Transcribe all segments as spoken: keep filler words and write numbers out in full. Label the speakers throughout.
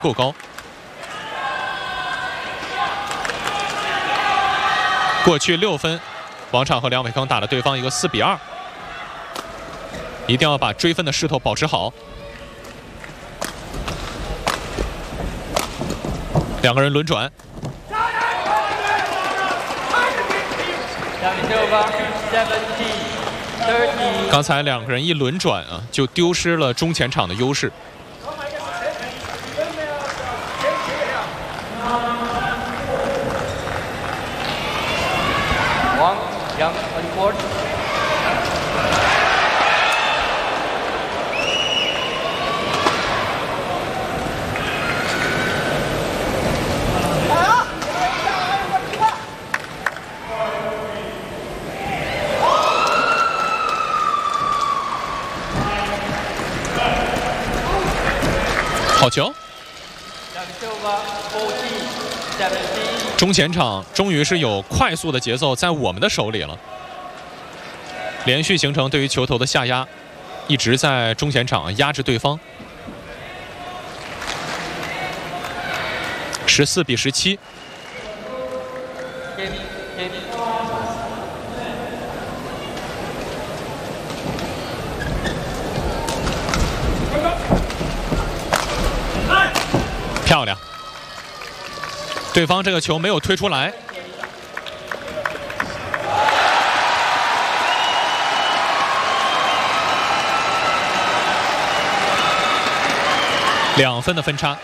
Speaker 1: 够高。过去六分，王昶和梁伟铿打了对方一个四比二，一定要把追分的势头保持好。两个人轮转。 刚才两个人一轮转啊，就丢失了中前场的优势。
Speaker 2: 王杨 on court。好球！中前场终于是有快速的节奏在我们的手里了，连续形成对于球头的下压，一直在中前场压制对方。十四比十七。漂亮！对方这个球没有推出来，两分的分差。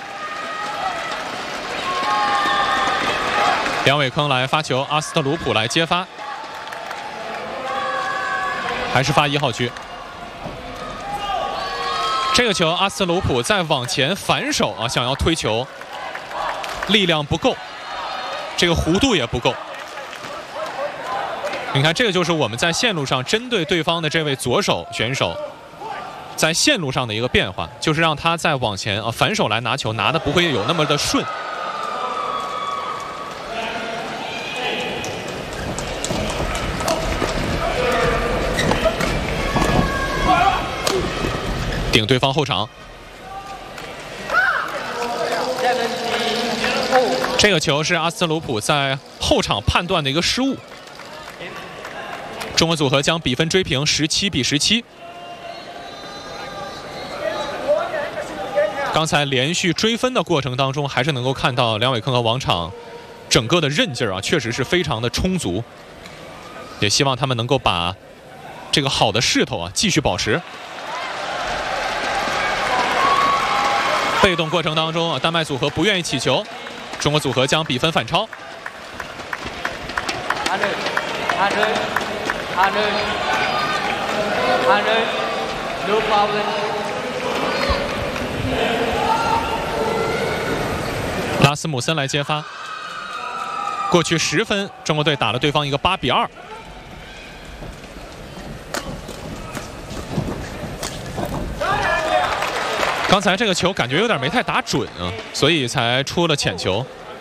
Speaker 2: 梁伟铿来发球，阿斯特鲁普来接发，还是发一号区。 这个球，阿斯特鲁普在往前反手啊，想要推球，力量不够，这个弧度也不够。你看，这个就是我们在线路上针对对方的这位左手选手，在线路上的一个变化，就是让他在往前啊反手来拿球，拿的不会有那么的顺。顶对方后场，这个球是阿斯特鲁普在后场判断的一个失误。中国组合将比分追平，十七比十七。刚才连续追分的过程当中，还是能够看到梁伟铿和王昶整个的韧劲儿啊，确实是非常的充足。也希望他们能够把这个好的势头啊继续保持。 被动过程当中啊，丹麦组合不愿意起球，中国组合将比分反超。拉斯姆森来接发。过去十分，中国队打了对方一个八比二。 刚才这个球感觉有点没太打准啊，所以才出了浅球。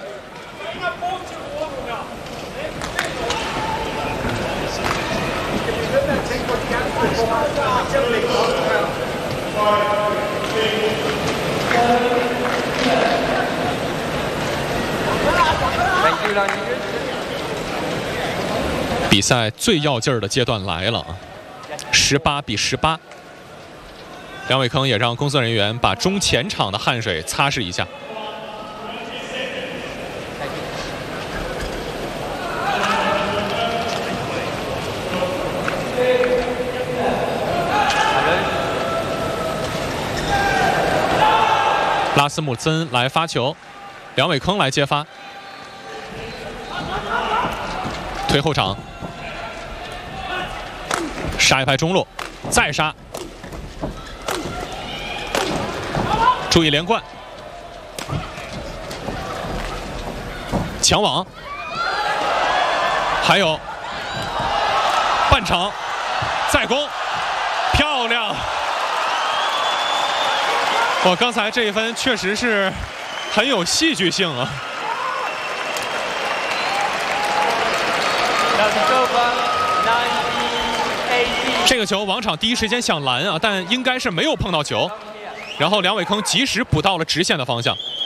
Speaker 2: 比赛最要劲儿的阶段来了啊，十八比十八。 梁伟铿也让工作人员把中前场的汗水擦拭一下。拉斯姆森来发球，梁伟铿来接发，推后场，杀一拍中路，再杀。 注意连贯，抢网，还有半场再攻，漂亮！我刚才这一分确实是很有戏剧性啊。这个球王昶第一时间想拦啊，但应该是没有碰到球。然后梁伟铿及时补到了直线的方向，